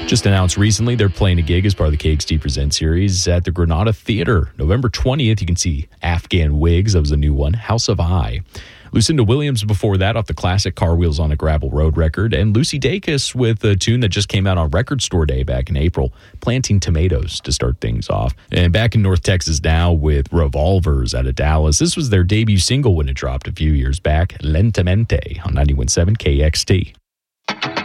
Just announced recently they're playing a gig as part of the KXT Present series at the Granada Theater. November 20th, you can see Afghan Wigs. That was a new one. House of I. Lucinda Williams before that off the classic Car Wheels on a Gravel Road record. And Lucy Dacus with a tune that just came out on Record Store Day back in April, Planting Tomatoes to start things off. And back in North Texas now with Revolvers out of Dallas. This was their debut single when it dropped a few years back, Lentamente on 91.7 KXT.